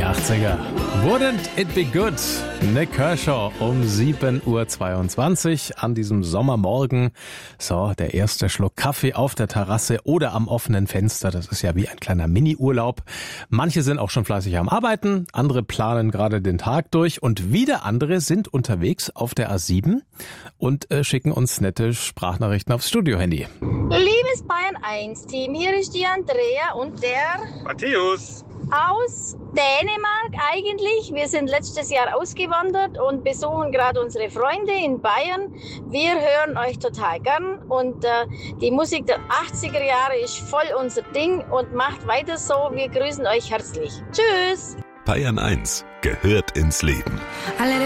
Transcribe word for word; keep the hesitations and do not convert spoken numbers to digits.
achtziger. Wouldn't it be good? Nick Kershaw um sieben Uhr zweiundzwanzig an diesem Sommermorgen. So, der erste Schluck Kaffee auf der Terrasse oder am offenen Fenster. Das ist ja wie ein kleiner Mini-Urlaub. Manche sind auch schon fleißig am Arbeiten, andere planen gerade den Tag durch und wieder andere sind unterwegs auf der A sieben und äh, schicken uns nette Sprachnachrichten aufs Studio-Handy. Liebes Bayern eins Team, hier ist die Andrea und der Matthäus aus Dänemark eigentlich. Wir sind letztes Jahr ausgewandert und besuchen gerade unsere Freunde in Bayern. Wir hören euch total gern und äh, die Musik der achtziger Jahre ist voll unser Ding und macht weiter so. Wir grüßen euch herzlich. Tschüss! Bayern eins gehört ins Leben.